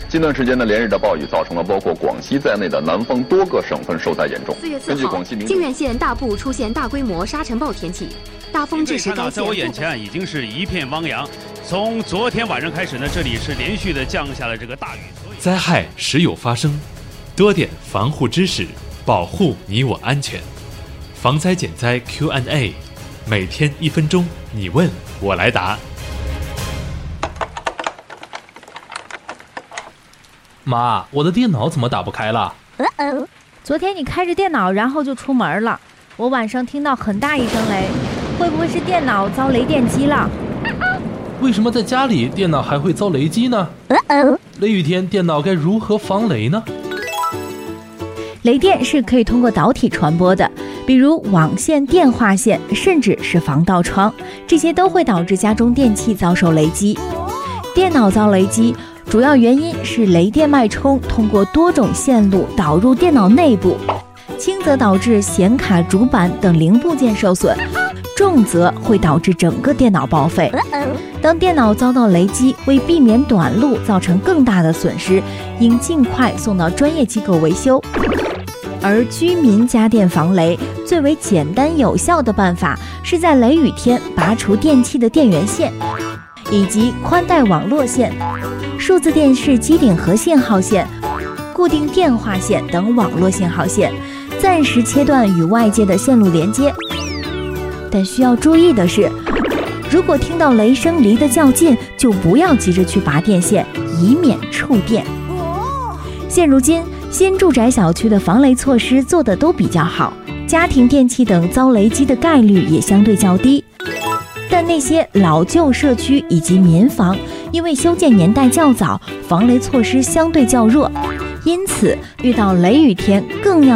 近段时间的连日的暴雨造成了包括广西在内的南方多个省份受灾严重。 4月4号，靖远县大部出现大规模沙尘暴天气，大风致使该县。 在我眼前已经是一片汪洋。从昨天晚上开始呢，这里是连续的降下了这个大雨。 灾害时有发生，多点防护知识，保护你我安全。防灾减灾 Q&A， 每天1分钟，你问我来答。 妈，我的电脑怎么打不开了？ 昨天你开着电脑然后就出门了，我晚上听到很大一声雷，会不会是电脑遭雷电击了？ 为什么在家里电脑还会遭雷击呢？雷雨天电脑该如何防雷呢？ 雷电是可以通过导体传播的，比如网线、电话线，甚至是防盗窗，这些都会导致家中电器遭受雷击。电脑遭雷击主要原因是雷电脉冲通过多种线路导入电脑内部，轻则导致显卡、主板等零部件受损，重则会导致整个电脑报废。当电脑遭到雷击，为避免短路造成更大的损失，应尽快送到专业机构维修。而居民家电防雷最为简单有效的办法，是在雷雨天拔除电器的电源线，以及宽带网络线、数字电视机顶盒信号线、固定电话线等网络信号线，暂时切断与外界的线路连接。但需要注意的是，如果听到雷声离得较近，就不要急着去拔电线，以免触电。现如今，新住宅小区的防雷措施做得都比较好，家庭电器等遭雷击的概率也相对较低。但那些老旧社区以及民房，因为修建年代较早，防雷措施相对较弱，因此遇到雷雨天更要